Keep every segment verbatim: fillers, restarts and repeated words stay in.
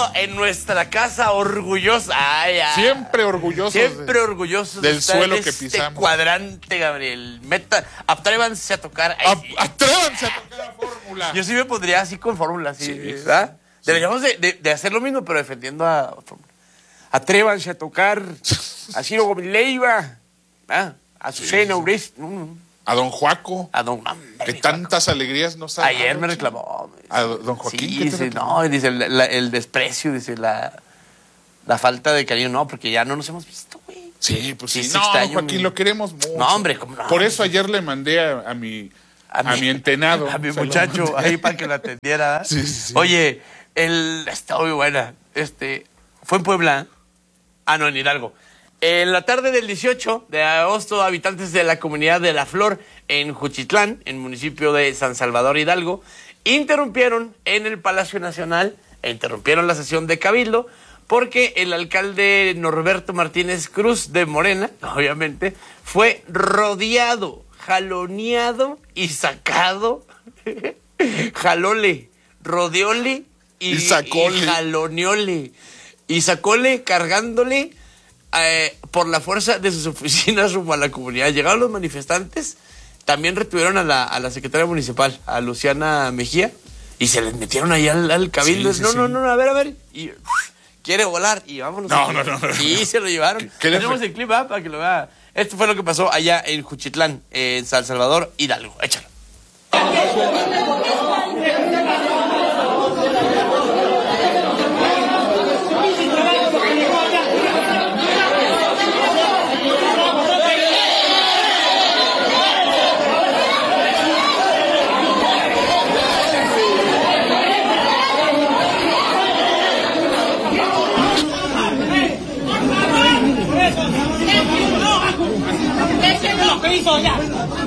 en nuestra casa orgullosa. Ay, ay. Siempre orgullosos. Siempre de, orgullosos del de estar suelo en que este pisamos. cuadrante, Gabriel. Meta, atrévanse a tocar. A, atrévanse a tocar la fórmula. Yo sí me pondría así con fórmula, así, Sí, ¿verdad? sí. Deberíamos de, de, de hacer lo mismo, pero defendiendo a fórmula. Atrévanse a tocar a Ciro Gómez Leiva, ¿ah? A Azucena sí. Uresti, no, A don Juaco. a don... Que tantas alegrías nos ha dado. Ayer me reclamó. A don Joaquín. Sí, ¿qué te dice, reclamó? no, dice, la- la- el desprecio, dice, la, la falta de cariño, no, porque ya no nos hemos visto, güey. Sí, pues sí. Sí, sí no, extraño, Joaquín, mi- lo queremos mucho. No, hombre, ¿cómo no? Por eso ayer le mandé a, a mi a, mi entenado. A mi Se lo muchacho, mandé. ahí para que lo atendiera. Sí, sí, sí. Oye, el, está muy buena. Este, fue en Puebla. Ah, no, en Hidalgo. En la tarde del dieciocho de agosto, habitantes de la comunidad de La Flor, en Juchitlán, en el municipio de San Salvador, Hidalgo, interrumpieron en el Palacio Nacional, e interrumpieron la sesión de Cabildo, porque el alcalde Norberto Martínez Cruz de Morena, obviamente, fue rodeado, jaloneado y sacado, jalole, rodeole y, Y sacóle. y jaloneole, y sacóle cargándole eh, por la fuerza de sus oficinas rumbo a la comunidad. Llegaron los manifestantes, también retuvieron a la, a la secretaria municipal, a Luciana Mejía, y se les metieron ahí al, al cabildo. Sí, sí, no, sí. no, no, a ver, a ver. Y quiere volar y vámonos. No, no, no, no, Sí, no. se lo llevaron. ¿Qué- qué le Tenemos fue? el clip, ¿ah? Para que lo vea. Esto fue lo que pasó allá en Juchitlán, en San Salvador, Hidalgo. Échalo. Lo que hizo ya.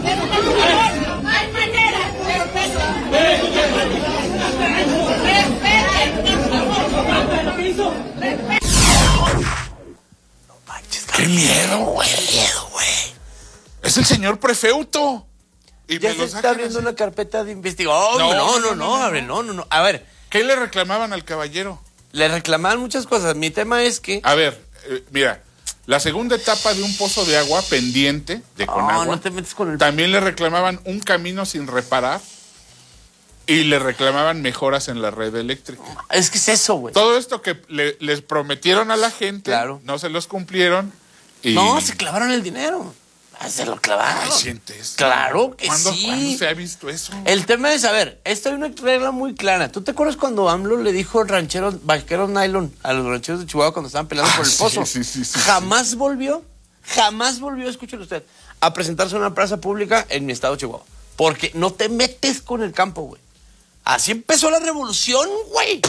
¡Qué miedo, güey! ¡Qué miedo, güey! Es el señor prefeuto. Y Ya me se lo está sacan abriendo así. una carpeta de investigación. No, No, no, no, no, no, no, no, abre, no. no, no, no. A ver, ¿Qué le reclamaban al caballero? le reclamaban muchas cosas. Mi tema es que... A ver, eh, mira, la segunda etapa de un pozo de agua pendiente de No, Conagua. no te metes con el... También le reclamaban un camino sin reparar y le reclamaban mejoras en la red eléctrica. Es que es eso, güey. Todo esto que le- les prometieron a la gente, Claro. no se los cumplieron. Y... No, se clavaron el dinero. Ah, Se lo clavaron. Ay, sientes. Claro que ¿Cuándo, sí. ¿Cuándo se ha visto eso? El tema es, a ver, esto hay una regla muy clara. ¿Tú te acuerdas cuando AMLO le dijo rancheros, vaqueros nylon a los rancheros de Chihuahua cuando estaban peleando Ah, por el sí, pozo? sí, sí, sí, jamás volvió, jamás volvió, escúchelo usted, a presentarse en una plaza pública en mi estado de Chihuahua. Porque no te metes con el campo, güey. Así empezó la revolución, güey.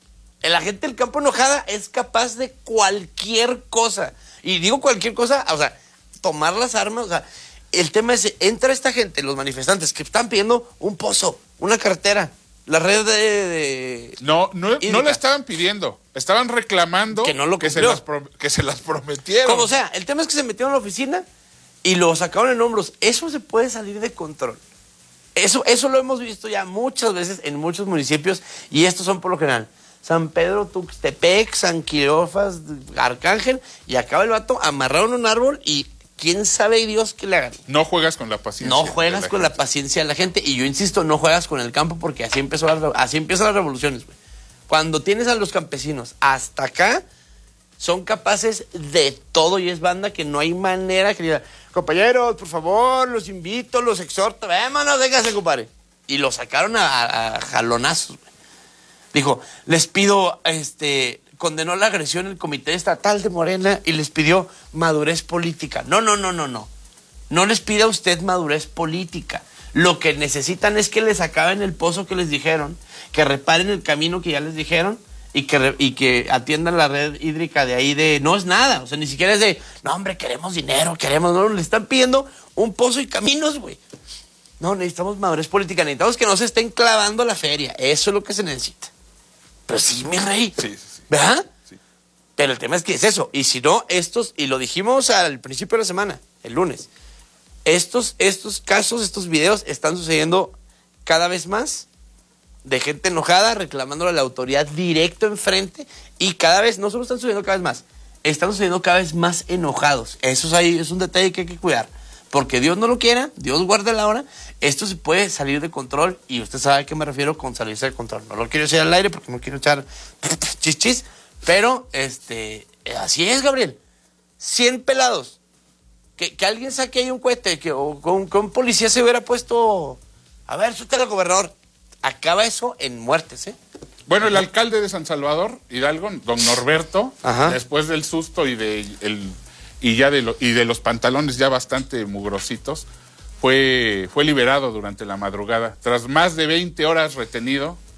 La gente del campo enojada es capaz de cualquier cosa. Y digo cualquier cosa, o sea, tomar las armas, o sea, el tema es, entra esta gente, los manifestantes, que están pidiendo un pozo, una carretera, la red de... de- No, no, no hídrica. le estaban pidiendo, estaban reclamando Que no lo que, se cumplió. las pro- que se las prometieron. Como sea, el tema es que se metieron a la oficina y lo sacaron en hombros. Eso se puede salir de control. Eso, eso lo hemos visto ya muchas veces en muchos municipios y estos son por lo general San Pedro, Tuxtepec, San Quirofas, Arcángel, y acaba el vato amarrado en un árbol y quién sabe Dios qué le hagan. No juegas con la paciencia. No de juegas la con la gente. paciencia de la gente y yo insisto, no juegas con el campo porque así empezó la- así empiezan las revoluciones, güey. Cuando tienes a los campesinos hasta acá, son capaces de todo y es banda que no hay manera que diga, compañeros, por favor, los invito, los exhorto, vámonos, véngase, compadre. Y lo sacaron a, a- a jalonazos, güey. Dijo, les pido, este, condenó la agresión el Comité Estatal de Morena y les pidió madurez política. No, no, no, no, no. No les pida a usted madurez política. Lo que necesitan es que les acaben el pozo que les dijeron, que reparen el camino que ya les dijeron y que, re- y que atiendan la red hídrica de ahí de... No es nada, o sea, ni siquiera es de, no, hombre, queremos dinero, queremos... No, le están pidiendo un pozo y caminos, güey. No, necesitamos madurez política, necesitamos que no se estén clavando la feria. Eso es lo que se necesita. Pero sí, mi rey. Sí, sí, sí. ¿Verdad? Sí. Pero el tema es que es eso. Y si no, estos, y lo dijimos al principio de la semana, el lunes, estos, estos casos, estos videos están sucediendo cada vez más de gente enojada reclamándole a la autoridad directo enfrente y cada vez, no solo están subiendo cada vez más, están subiendo cada vez más enojados. Eso es, ahí, es un detalle que hay que cuidar. Porque Dios no lo quiera, Dios guarde la hora, esto se puede salir de control y usted sabe a qué me refiero con salirse de control. No lo quiero echar al aire porque no quiero echar chis chis, pero este, así es, Gabriel. cien pelados. Que, que alguien saque ahí un cohete, que, o con, con un policía se hubiera puesto, a ver, suéltale al gobernador. Acaba eso en muertes, ¿eh? Bueno, el alcalde de San Salvador, Hidalgo, don Norberto, Ajá. después del susto y de el y ya de lo, y de los pantalones ya bastante mugrositos, fue fue liberado durante la madrugada. Tras más de veinte horas retenido,